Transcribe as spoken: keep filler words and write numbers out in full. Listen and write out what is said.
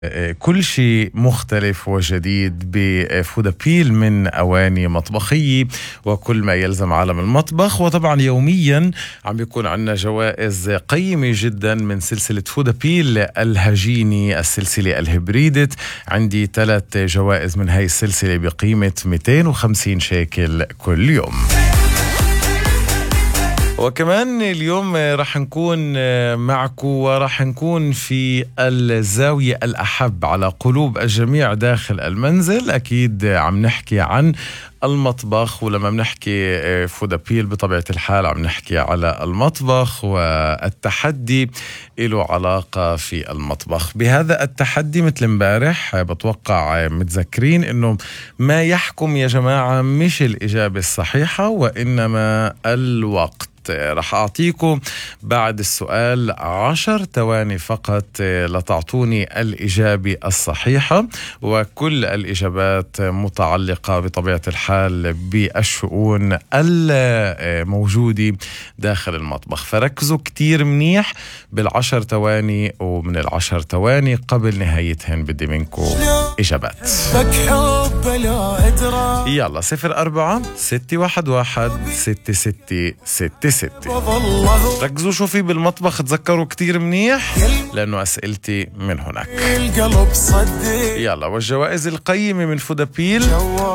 كل شيء مختلف وجديد بفودابيل من أواني مطبخية وكل ما يلزم عالم المطبخ. وطبعا يوميا عم بيكون عنا جوائز قيمة جدا من سلسلة فودابيل الهجيني، السلسلة الهبريدت. عندي ثلاث جوائز من هاي السلسلة بقيمة مئتين وخمسين شيكل كل يوم. وكمان اليوم رح نكون معكم ورح نكون في الزاوية الأحب على قلوب الجميع داخل المنزل. أكيد عم نحكي عن المطبخ، ولما بنحكي فودابيل بطبيعة الحال عم نحكي على المطبخ والتحدي له علاقة في المطبخ. بهذا التحدي مثل امبارح بتوقع متذكرين انه ما يحكم يا جماعة مش الإجابة الصحيحة وإنما الوقت. رح أعطيكم بعد السؤال عشر ثواني فقط لتعطوني الإجابة الصحيحة، وكل الإجابات متعلقة بطبيعة الحال بالشؤون الموجودة داخل المطبخ. فركزوا كتير منيح بالعشر ثواني، ومن العشر ثواني قبل نهايتهن بدي منكم إجابات. يلا صفر أربعة ستة واحد واحد ستة ستة ستة ستة. ركزوا شو في بالمطبخ، تذكروا كتير منيح لأنه أسئلتي من هناك. يلا، والجوائز القيمة من فودابيل